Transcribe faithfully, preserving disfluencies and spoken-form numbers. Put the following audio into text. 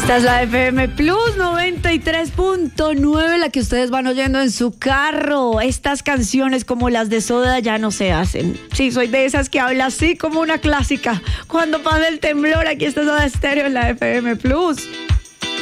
Esta es la F M Plus noventa y tres punto nueve, la que ustedes van oyendo en su carro. Estas canciones como las de Soda ya no se hacen. Sí, soy de esas que habla así como una clásica. Cuando pasa el temblor, aquí está Soda Stereo en la F M Plus.